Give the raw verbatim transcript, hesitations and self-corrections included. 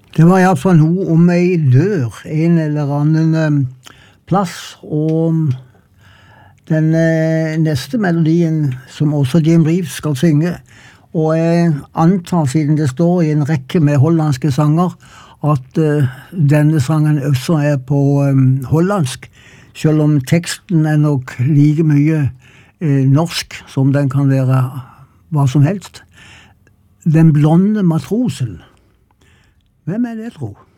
Det var i hvert fall noe om ei dør, en eller annen um, plass, og den uh, neste melodien som også Jim Reeves skal synge, og jeg antar siden det står i en rekke med hollandske sanger, at uh, denne sangen også er på um, hollandsk, selv om teksten er nok like mye uh, norsk som den kan være hva som helst. Den blonde matrosen. Hvem er det, tro?